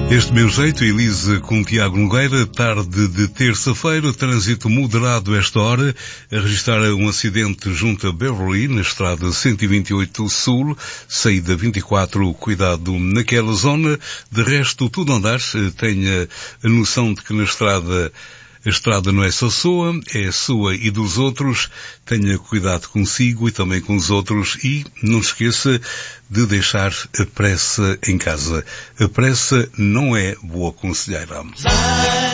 Este meu jeito, Elisa com Tiago Nogueira, tarde de terça-feira, trânsito moderado esta hora, a registrar um acidente junto a Beverly, na estrada 128 Sul, saída 24, cuidado naquela zona, de resto tudo a andar, tenha a noção de que na estrada a estrada não é só sua, é sua e dos outros. Tenha cuidado consigo e também com os outros e não se esqueça de deixar a pressa em casa. A pressa não é boa conselheira.